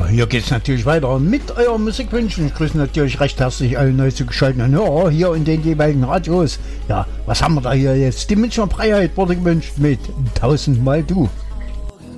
hier geht's natürlich weiter mit euren Musikwünschen. Ich grüße natürlich recht herzlich alle neu zugeschalteten Hörer hier in den jeweiligen Radios. Ja, was haben wir da hier jetzt? Die Münchner Freiheit wurde gewünscht mit 1000 Mal du.